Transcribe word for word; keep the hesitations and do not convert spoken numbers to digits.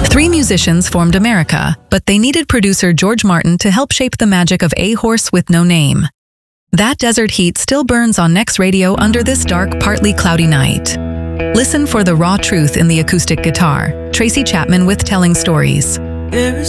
Three musicians formed America, but they needed producer George Martin to help shape the magic of A Horse with No Name. That desert heat still burns on Next Radio under this dark, partly cloudy night. Listen for the raw truth in the acoustic guitar. Tracy Chapman with Telling Stories. There is